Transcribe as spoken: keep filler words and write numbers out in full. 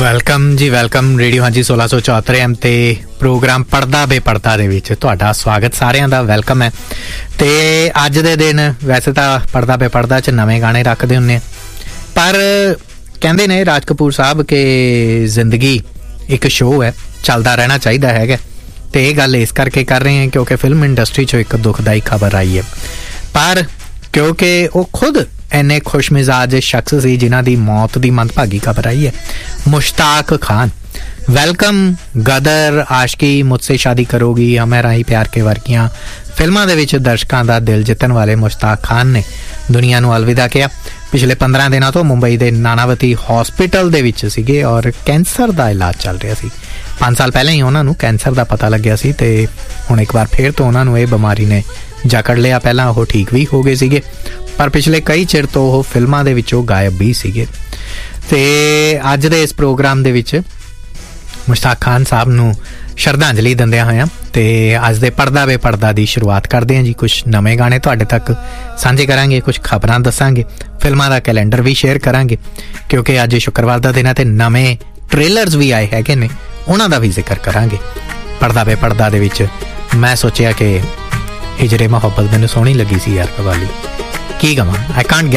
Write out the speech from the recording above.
Welcome ਜੀ, welcome radio ਹਾਂਜੀ ਸੋਲਾਂ ਸੌ ਚੌਹੱਤਰ ਐਮ ਤੇ ਪ੍ਰੋਗਰਾਮ ਪੜ੍ਹਦਾ ਬੇਪੜ੍ਹਦਾ ਦੇ ਵਿੱਚ ਤੁਹਾਡਾ ਸਵਾਗਤ, ਸਾਰਿਆਂ ਦਾ ਵੈਲਕਮ ਹੈ। ਤੇ ਅੱਜ ਦੇ ਦਿਨ ਵੈਸੇ ਤਾਂ ਪੜ੍ਹਦਾ ਬੇਪੜ੍ਹਦਾ 'ਚ ਨਵੇਂ ਗਾਣੇ ਰੱਖਦੇ ਹੁੰਦੇ, ਪਰ ਕਹਿੰਦੇ ਨੇ ਰਾਜ ਕਪੂਰ ਸਾਹਿਬ ਕਿ ਜ਼ਿੰਦਗੀ ਇੱਕ ਸ਼ੋਅ ਹੈ, ਚੱਲਦਾ ਰਹਿਣਾ ਚਾਹੀਦਾ ਹੈਗਾ। ਤੇ ਇਹ ਗੱਲ ਇਸ ਕਰਕੇ ਕਰ ਰਹੇ ਹਾਂ ਕਿਉਂਕਿ ਫਿਲਮ ਇੰਡਸਟਰੀ 'ਚੋਂ ਇੱਕ ਦੁਖਦਾਈ ਖਬਰ ਆਈ ਹੈ, ਪਰ ਕਿਉਂਕਿ ਉਹ ਖੁਦ ਇੰਨੇ ਖੁਸ਼ ਮਿਜ਼ਾਜ ਸ਼ਖਸ ਸੀ ਜਿਨ੍ਹਾਂ ਦੀ ਮੌਤ ਦੀ ਮੰਦਭਾਗੀ ਖਬਰ ਆਈ ਹੈ। ਮੁਸ਼ਤਾਕ ਖਾਨ, ਵੈਲਕਮ, ਗਦਰ, ਆਸ਼ਕੀ, ਮੁਝਸੇ ਸ਼ਾਦੀ ਕਰੋਗੀ, ਹਮੇ ਰਾਹੀਂ ਪਿਆਰ ਕੇ ਵਰਗੀਆਂ ਫਿਲਮਾਂ ਦੇ ਵਿੱਚ ਦਰਸ਼ਕਾਂ ਦਾ ਦਿਲ ਜਿੱਤਣ ਵਾਲੇ ਮੁਸ਼ਤਾਕ ਖਾਨ ਨੇ ਦੁਨੀਆ ਨੂੰ ਅਲਵਿਦਾ ਕਿਹਾ। ਪਿਛਲੇ ਪੰਦਰਾਂ ਦਿਨਾਂ ਤੋਂ ਮੁੰਬਈ ਦੇ ਨਾਨਾਵਤੀ ਹੌਸਪੀਟਲ ਦੇ ਵਿੱਚ ਸੀਗੇ ਔਰ ਕੈਂਸਰ ਦਾ ਇਲਾਜ ਚੱਲ ਰਿਹਾ ਸੀ। ਪੰਜ ਸਾਲ ਪਹਿਲਾਂ ਹੀ ਉਹਨਾਂ ਨੂੰ ਕੈਂਸਰ ਦਾ ਪਤਾ ਲੱਗਿਆ ਸੀ ਤੇ ਹੁਣ ਇੱਕ ਵਾਰ ਫਿਰ ਤੋਂ ਉਹਨਾਂ ਨੂੰ ਇਹ ਬਿਮਾਰੀ ਨੇ ਜਕੜ ਲਿਆ। ਪਹਿਲਾਂ ਉਹ ਠੀਕ ਵੀ ਹੋ ਗਏ ਸੀਗੇ, ਪਰ ਪਿਛਲੇ ਕਈ ਚਿਰ ਤੋਂ ਉਹ ਫਿਲਮਾਂ ਦੇ ਵਿੱਚੋਂ ਗਾਇਬ ਵੀ ਸੀਗੇ। ਤੇ ਅੱਜ ਦੇ ਇਸ ਪ੍ਰੋਗਰਾਮ ਦੇ ਵਿੱਚ ਮੁਸ਼ਤਾਕ ਖਾਨ ਸਾਹਿਬ ਨੂੰ ਸ਼ਰਧਾਂਜਲੀ ਦਿੰਦਿਆਂ ਹੋਇਆਂ ਤੇ ਅੱਜ ਦੇ ਪੜ੍ਹਦਾ ਬੇਪੜ੍ਹਦਾ ਦੀ ਸ਼ੁਰੂਆਤ ਕਰਦੇ ਹਾਂ ਜੀ। ਕੁਛ ਨਵੇਂ ਗਾਣੇ ਤੁਹਾਡੇ ਤੱਕ ਸਾਂਝੇ ਕਰਾਂਗੇ, ਕੁਛ ਖਬਰਾਂ ਦੱਸਾਂਗੇ, ਫਿਲਮਾਂ ਦਾ ਕੈਲੰਡਰ ਵੀ ਸ਼ੇਅਰ ਕਰਾਂਗੇ ਕਿਉਂਕਿ ਅੱਜ ਸ਼ੁੱਕਰਵਾਰ ਦਾ ਦਿਨ ਹੈ ਤੇ ਨਵੇਂ ਟ੍ਰੇਲਰਸ ਵੀ ਆਏ ਹੈਗੇ ਨੇ, ਉਹਨਾਂ ਦਾ ਵੀ ਜ਼ਿਕਰ ਕਰਾਂਗੇ। ਪੜ੍ਹਦਾ ਬੇਪੜ੍ਹਦਾ ਦੇ ਵਿੱਚ ਮੈਂ ਸੋਚਿਆ ਕਿ ਹਿਜਰੇ ਮੁਹੱਬਤ ਮੈਨੂੰ ਸੋਹਣੀ ਲੱਗੀ ਸੀ ਯਾਰ ਕਵਾਲੀ, ਕੀ ਕਵਾਂ, ਆਈ ਕਾਂਟ